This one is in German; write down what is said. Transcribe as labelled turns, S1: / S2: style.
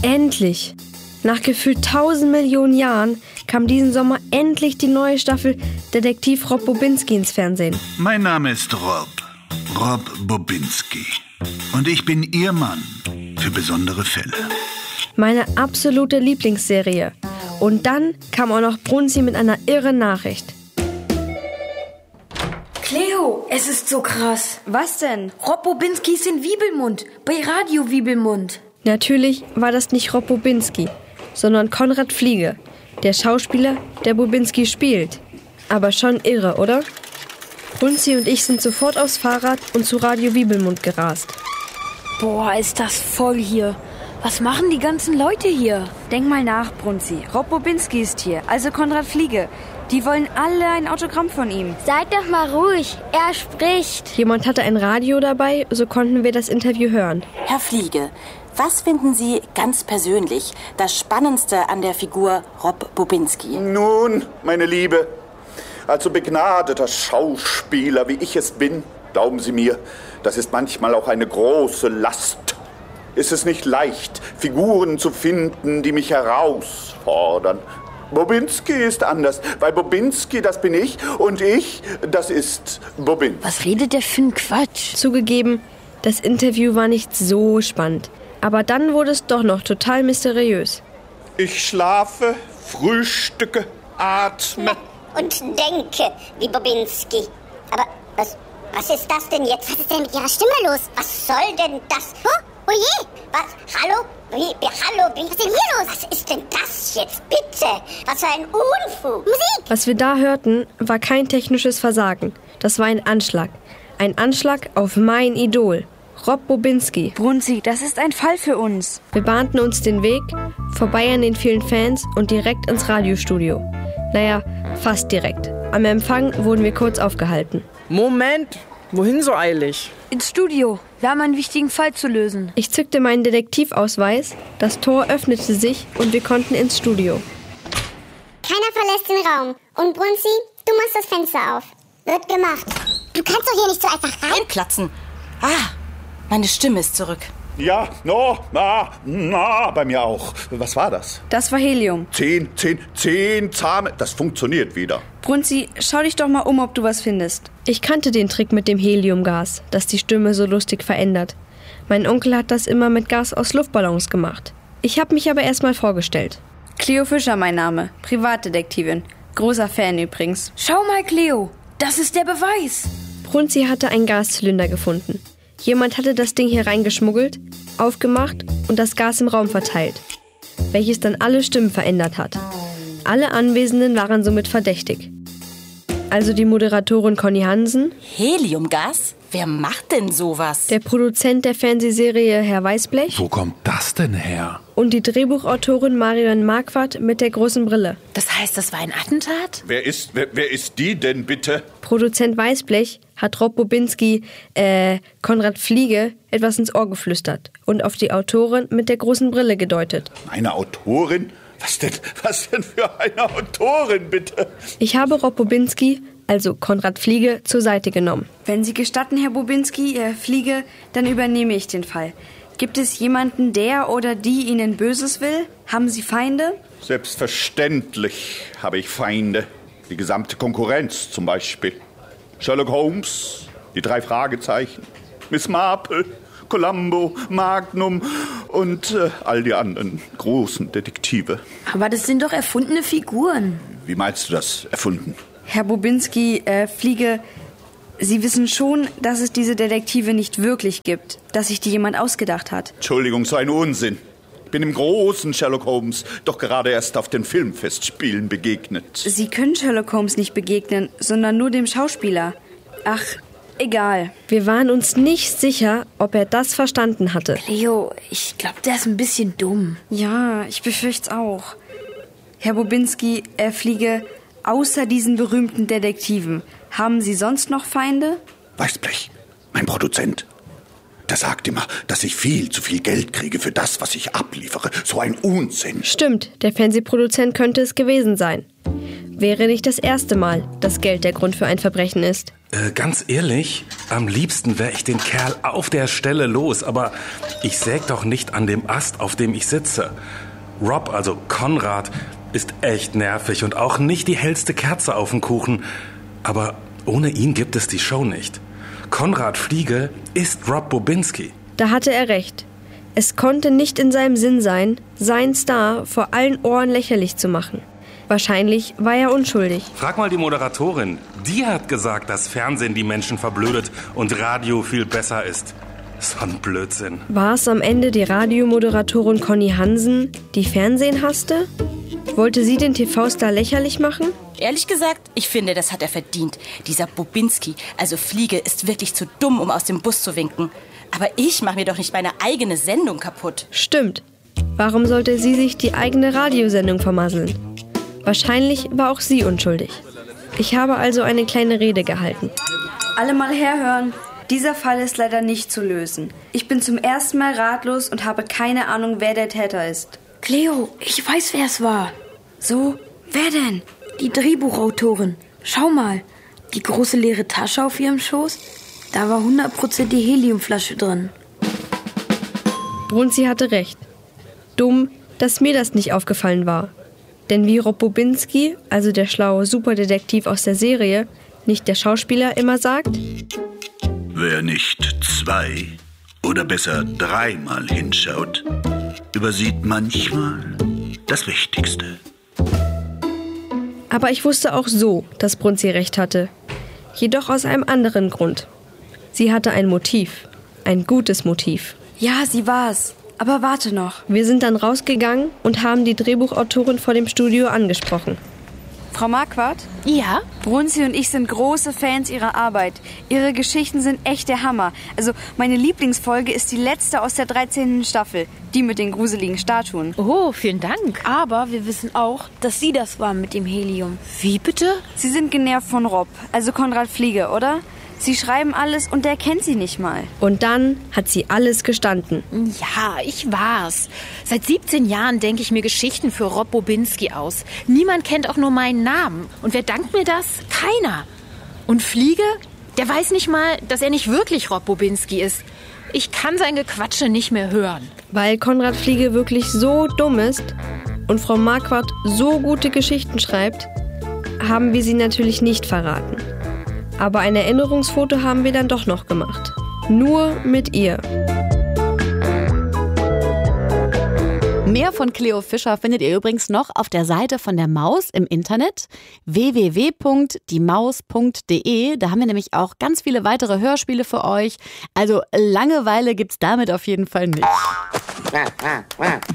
S1: Endlich! Nach gefühlt 1000 Millionen Jahren kam diesen Sommer endlich die neue Staffel Detektiv Rob Bobinski ins Fernsehen.
S2: Mein Name ist Rob Bobinski. Und ich bin Ihr Mann für besondere Fälle.
S1: Meine absolute Lieblingsserie. Und dann kam auch noch Brunzi mit einer irren Nachricht.
S3: Cleo, es ist so krass.
S1: Was denn?
S3: Rob Bobinski ist in Wiebelmund, bei Radio Wiebelmund.
S1: Natürlich war das nicht Rob Bobinski, sondern Konrad Fliege, der Schauspieler, der Bobinski spielt. Aber schon irre, oder? Brunzi und ich sind sofort aufs Fahrrad und zu Radio Wiebelmund gerast.
S3: Boah, ist das voll hier. Was machen die ganzen Leute hier?
S4: Denk mal nach, Brunzi. Rob Bobinski ist hier, also Konrad Fliege. Die wollen alle ein Autogramm von ihm.
S5: Seid doch mal ruhig, er spricht.
S1: Jemand hatte ein Radio dabei, so konnten wir das Interview hören.
S6: Herr Fliege, was finden Sie ganz persönlich das Spannendste an der Figur Rob Bobinski?
S7: Nun, meine Liebe, als so begnadeter Schauspieler, wie ich es bin, glauben Sie mir, das ist manchmal auch eine große Last. Ist es nicht leicht, Figuren zu finden, die mich herausfordern. Bobinski ist anders, weil Bobinski, das bin ich, und ich, das ist Bobinski.
S3: Was redet der für ein Quatsch?
S1: Zugegeben, das Interview war nicht so spannend. Aber dann wurde es doch noch total mysteriös.
S7: Ich schlafe, frühstücke, atme.
S5: Und denke, wie Bobinski. Aber was ist das denn jetzt? Was ist denn mit Ihrer Stimme los? Was soll denn das? Oh je, was? Hallo? Hallo, was ist denn hier los? Was ist denn das jetzt, bitte? Was für ein Unfug. Musik!
S1: Was wir da hörten, war kein technisches Versagen. Das war ein Anschlag. Ein Anschlag auf mein Idol, Rob Bobinski.
S4: Brunzi, das ist ein Fall für uns.
S1: Wir bahnten uns den Weg, vorbei an den vielen Fans und direkt ins Radiostudio. Naja, fast direkt. Am Empfang wurden wir kurz aufgehalten.
S8: Moment, wohin so eilig?
S3: Ins Studio. Wir haben einen wichtigen Fall zu lösen.
S1: Ich zückte meinen Detektivausweis, das Tor öffnete sich und wir konnten ins Studio.
S5: Keiner verlässt den Raum. Und Brunzi, du machst das Fenster auf. Wird gemacht. Du kannst doch hier nicht so einfach rein.
S6: Einplatzen. Meine Stimme ist zurück.
S7: Ja, bei mir auch. Was war das?
S4: Das war Helium.
S7: 10 Zahme. Das funktioniert wieder.
S4: Brunzi, schau dich doch mal um, ob du was findest.
S1: Ich kannte den Trick mit dem Heliumgas, das die Stimme so lustig verändert. Mein Onkel hat das immer mit Gas aus Luftballons gemacht. Ich habe mich aber erstmal vorgestellt.
S4: Cleo Fischer mein Name, Privatdetektivin. Großer Fan übrigens.
S3: Schau mal, Cleo, das ist der Beweis.
S1: Brunzi hatte einen Gaszylinder gefunden. Jemand hatte das Ding hier reingeschmuggelt, aufgemacht und das Gas im Raum verteilt, welches dann alle Stimmen verändert hat. Alle Anwesenden waren somit verdächtig. Also die Moderatorin Conny Hansen.
S6: Heliumgas? Wer macht denn sowas?
S1: Der Produzent der Fernsehserie Herr Weißblech.
S2: Wo kommt das denn her?
S1: Und die Drehbuchautorin Marion Marquardt mit der großen Brille.
S6: Das heißt, das war ein Attentat?
S7: Wer ist die denn bitte?
S1: Produzent Weißblech hat Rob Bobinski, Konrad Fliege, etwas ins Ohr geflüstert und auf die Autorin mit der großen Brille gedeutet.
S7: Eine Autorin? Was denn für eine Autorin, bitte?
S1: Ich habe Rob Bobinski, also Konrad Fliege, zur Seite genommen.
S4: Wenn Sie gestatten, Herr Bobinski, Fliege, dann übernehme ich den Fall. Gibt es jemanden, der oder die Ihnen Böses will? Haben Sie Feinde?
S7: Selbstverständlich habe ich Feinde. Die gesamte Konkurrenz zum Beispiel. Sherlock Holmes, die 3 Fragezeichen, Miss Marple, Columbo, Magnum und all die anderen großen Detektive.
S3: Aber das sind doch erfundene Figuren.
S7: Wie meinst du das, erfunden?
S4: Herr Bobinski, Fliege, Sie wissen schon, dass es diese Detektive nicht wirklich gibt, dass sich die jemand ausgedacht hat.
S7: Entschuldigung, so ein Unsinn. Ich bin dem großen Sherlock Holmes doch gerade erst auf den Filmfestspielen begegnet.
S4: Sie können Sherlock Holmes nicht begegnen, sondern nur dem Schauspieler. Ach, egal.
S1: Wir waren uns nicht sicher, ob er das verstanden hatte.
S3: Cleo, ich glaube, der ist ein bisschen dumm.
S4: Ja, ich befürchte es auch. Herr Bobinski, Fliege, außer diesen berühmten Detektiven, haben Sie sonst noch Feinde?
S7: Weißblech, mein Produzent. Der sagt immer, dass ich viel zu viel Geld kriege für das, was ich abliefere. So ein Unsinn.
S1: Stimmt, der Fernsehproduzent könnte es gewesen sein. Wäre nicht das erste Mal, dass Geld der Grund für ein Verbrechen ist.
S9: Ganz ehrlich, am liebsten wäre ich den Kerl auf der Stelle los, aber ich säg doch nicht an dem Ast, auf dem ich sitze. Rob, also Konrad, ist echt nervig und auch nicht die hellste Kerze auf dem Kuchen. Aber ohne ihn gibt es die Show nicht. Konrad Fliege ist Rob Bobinski.
S1: Da hatte er recht. Es konnte nicht in seinem Sinn sein, seinen Star vor allen Ohren lächerlich zu machen. Wahrscheinlich war er unschuldig.
S9: Frag mal die Moderatorin. Die hat gesagt, dass Fernsehen die Menschen verblödet und Radio viel besser ist. So ein Blödsinn.
S1: War es am Ende die Radiomoderatorin Conny Hansen, die Fernsehen hasste? Wollte sie den TV-Star lächerlich machen?
S6: Ehrlich gesagt, ich finde, das hat er verdient. Dieser Bobinski, also Fliege, ist wirklich zu dumm, um aus dem Bus zu winken. Aber ich mache mir doch nicht meine eigene Sendung kaputt.
S1: Stimmt. Warum sollte sie sich die eigene Radiosendung vermasseln? Wahrscheinlich war auch sie unschuldig. Ich habe also eine kleine Rede gehalten.
S4: Alle mal herhören. Dieser Fall ist leider nicht zu lösen. Ich bin zum ersten Mal ratlos und habe keine Ahnung, wer der Täter ist.
S3: Cleo, ich weiß, wer es war.
S4: So? Wer denn?
S3: Die Drehbuchautorin. Schau mal, die große leere Tasche auf ihrem Schoß. Da war 100% die Heliumflasche drin.
S1: Brunzi hatte recht. Dumm, dass mir das nicht aufgefallen war. Denn wie Rob Bobinski, also der schlaue Superdetektiv aus der Serie, nicht der Schauspieler, immer sagt:
S2: Wer nicht 2 oder besser 3-mal hinschaut, übersieht manchmal das Wichtigste.
S1: Aber ich wusste auch so, dass Brunzi recht hatte. Jedoch aus einem anderen Grund. Sie hatte ein Motiv. Ein gutes Motiv.
S4: Ja, sie war's. Aber warte noch.
S1: Wir sind dann rausgegangen und haben die Drehbuchautorin vor dem Studio angesprochen.
S4: Frau Marquardt?
S6: Ja?
S4: Brunzi und ich sind große Fans ihrer Arbeit. Ihre Geschichten sind echt der Hammer. Also meine Lieblingsfolge ist die letzte aus der 13. Staffel. Die mit den gruseligen Statuen.
S6: Oh, vielen Dank.
S3: Aber wir wissen auch, dass sie das war mit dem Helium.
S6: Wie bitte?
S4: Sie sind genervt von Rob, also Konrad Fliege, oder? Sie schreiben alles und der kennt sie nicht mal.
S1: Und dann hat sie alles gestanden.
S10: Ja, ich war's. Seit 17 Jahren denke ich mir Geschichten für Rob Bobinski aus. Niemand kennt auch nur meinen Namen. Und wer dankt mir das? Keiner. Und Fliege? Der weiß nicht mal, dass er nicht wirklich Rob Bobinski ist. Ich kann sein Gequatsche nicht mehr hören.
S1: Weil Konrad Fliege wirklich so dumm ist und Frau Marquardt so gute Geschichten schreibt, haben wir sie natürlich nicht verraten. Aber ein Erinnerungsfoto haben wir dann doch noch gemacht. Nur mit ihr.
S11: Mehr von Cleo Fischer findet ihr übrigens noch auf der Seite von der Maus im Internet www.diemaus.de. Da haben wir nämlich auch ganz viele weitere Hörspiele für euch. Also Langeweile gibt's damit auf jeden Fall nicht.